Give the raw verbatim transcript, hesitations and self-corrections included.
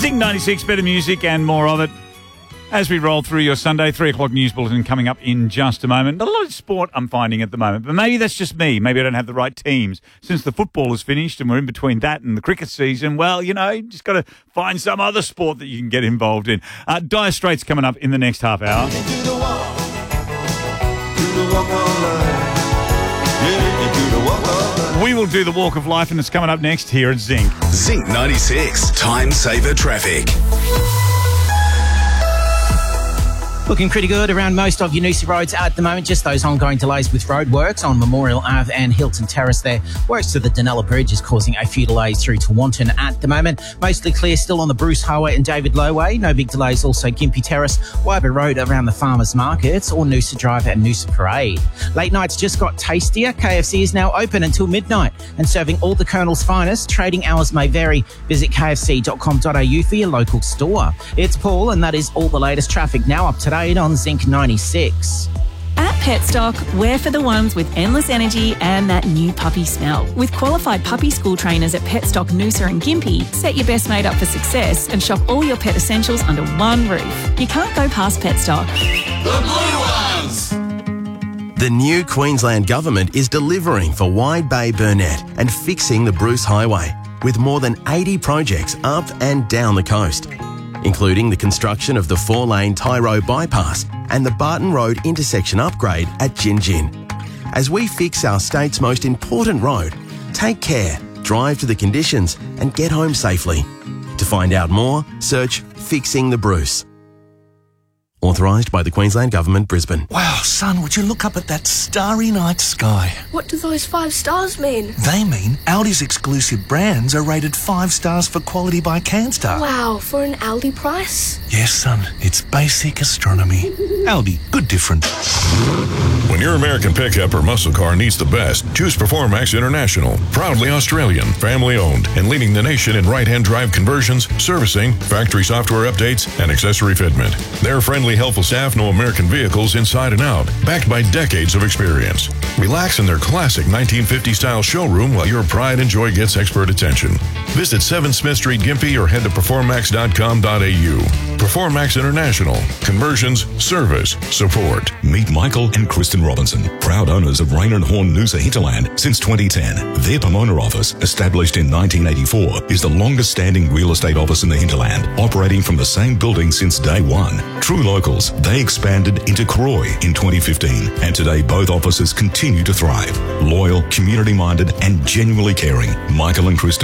Zing ninety-six, better music and more of it. As we roll through your Sunday, three o'clock news bulletin coming up in just a moment. Not a lot of sport I'm finding at the moment, but maybe that's just me. Maybe I don't have the right teams. Since the football is finished and we're in between that and the cricket season, well, you know, you just got to find some other sport that you can get involved in. Uh, Dire Straits coming up in the next half hour. We will do the walk of life, and it's coming up next here at Zinc. Zinc ninety-six, time saver traffic. Looking pretty good around most of your Noosa roads at the moment. Just those ongoing delays with roadworks on Memorial Ave and Hilton Terrace there. Works to the Dunella Bridge is causing a few delays through to Wanton at the moment. Mostly clear still on the Bruce Highway and David Lowway. No big delays also Gympie Terrace, Wyber Road around the Farmers Markets or Noosa Drive and Noosa Parade. Late nights just got tastier. K F C is now open until midnight and serving all the Colonel's finest. Trading hours may vary. Visit k f c dot com dot a u for your local store. It's Paul, and that is all the latest traffic now up to date on Zinc ninety-six. At Petstock, we're for the ones with endless energy and that new puppy smell. With qualified puppy school trainers at Petstock, Noosa and Gympie, set your best mate up for success and shop all your pet essentials under one roof. You can't go past Petstock. The blue ones! The new Queensland Government is delivering for Wide Bay Burnett and fixing the Bruce Highway with more than eighty projects up and down the coast, including the construction of the four-lane Tyro bypass and the Barton Road intersection upgrade at Gin Gin. As we fix our state's most important road, take care, drive to the conditions and get home safely. To find out more, search Fixing the Bruce. Authorised by the Queensland Government, Brisbane. Wow, son, would you look up at that starry night sky? What do those five stars mean? They mean Aldi's exclusive brands are rated five stars for quality by CanStar. Wow, for an Aldi price? Yes, son, it's basic astronomy. Aldi, good different. When your American pickup or muscle car needs the best, choose Performax International. Proudly Australian, family-owned, and leading the nation in right-hand drive conversions, servicing, factory software updates, and accessory fitment. Their friendly, helpful staff know American vehicles inside and out, backed by decades of experience. Relax in their classic nineteen fifties-style showroom while your pride and joy gets expert attention. Visit seven Smith Street, Gympie, or head to performax dot com dot a u. Performax International. Conversions, service, support. Meet Michael and Kristen Robinson, proud owners of Rain and Horn Noosa Hinterland since twenty ten. Their Pomona office, established in nineteen eighty-four, is the longest-standing real estate office in the hinterland, operating from the same building since day one. True locals, they expanded into Croy in twenty fifteen, and today both offices continue to thrive. Loyal, community-minded, and genuinely caring, Michael and Kristen